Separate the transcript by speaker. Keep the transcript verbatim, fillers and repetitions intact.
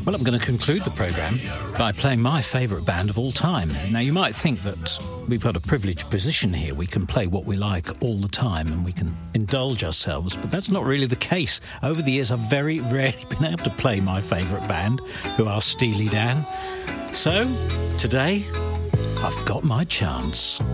Speaker 1: Well, I'm going to conclude the programme by playing my favourite band of all time. Now, you might think that we've got a privileged position here. We can play what we like all the time and we can indulge ourselves, but that's not really the case. Over the years, I've very rarely been able to play my favourite band, who are Steely Dan. So, today, I've got my chance.